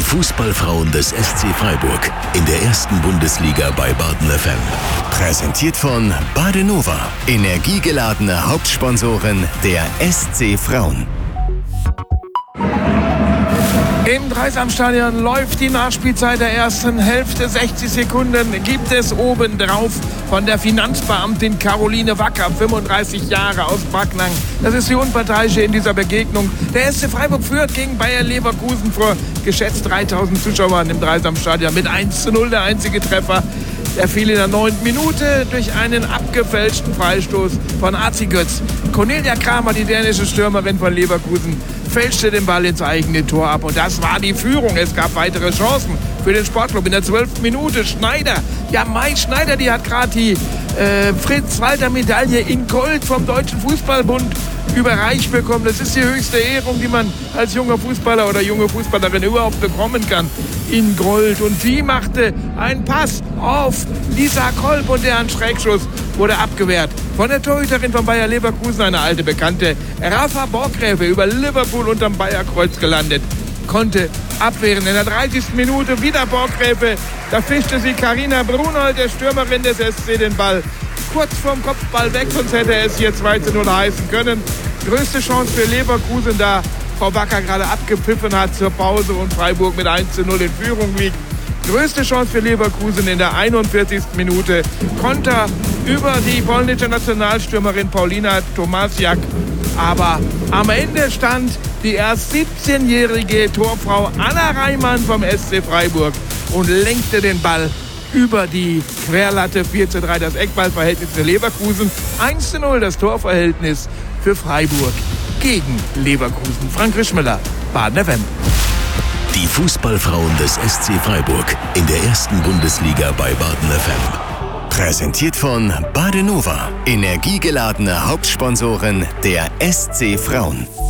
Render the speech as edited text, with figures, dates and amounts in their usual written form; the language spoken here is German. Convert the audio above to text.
Fußballfrauen des SC Freiburg in der ersten Bundesliga bei Baden FM. Präsentiert von Badenova, energiegeladene Hauptsponsorin der SC Frauen. Im Dreisamstadion läuft die Nachspielzeit der ersten Hälfte. 60 Sekunden gibt es obendrauf von der Finanzbeamtin Caroline Wacker, 35 Jahre aus Backnang. Das ist die Unparteiische in dieser Begegnung. Der SC Freiburg führt gegen Bayer Leverkusen vor geschätzt 3000 Zuschauern im Dreisamstadion mit 1:0. Der einzige Treffer, der fiel in der 9. Minute durch einen abgefälschten Freistoß von Azi Götz. Cornelia Kramer, die dänische Stürmerin von Leverkusen, fälschte den Ball ins eigene Tor ab. Und das war die Führung. Es gab weitere Chancen für den Sportclub in der 12. Minute. Schneider, ja Mai Schneider, die hat gerade die Fritz-Walter-Medaille in Gold vom Deutschen Fußballbund überreicht bekommen. Das ist die höchste Ehrung, die man als junger Fußballer oder junge Fußballerin überhaupt bekommen kann. In Gold. Und sie machte einen Pass auf Lisa Kolb und deren Schrägschuss wurde abgewehrt von der Torhüterin von Bayer Leverkusen, eine alte Bekannte. Rafa Borgräfe, über Liverpool unterm Bayerkreuz gelandet, konnte abwehren. In der 30. Minute wieder Borgräfe. Da fischte sie Carina Brunold, der Stürmerin des SC, den Ball kurz vorm Kopfball weg, sonst hätte es hier 2:0 heißen können. Größte Chance für Leverkusen, da Frau Wacker gerade abgepfiffen hat zur Pause und Freiburg mit 1:0 in Führung liegt. Größte Chance für Leverkusen in der 41. Minute. Konter über die polnische Nationalstürmerin Paulina Tomasiak. Aber am Ende stand die erst 17-jährige Torfrau Anna Reimann vom SC Freiburg und lenkte den Ball über die Querlatte. 4:3 das Eckballverhältnis für Leverkusen. 1:0 das Torverhältnis für Freiburg gegen Leverkusen. Frank Rischmüller, Baden FM. Die Fußballfrauen des SC Freiburg in der ersten Bundesliga bei Baden FM. Präsentiert von Badenova, energiegeladene Hauptsponsorin der SC Frauen.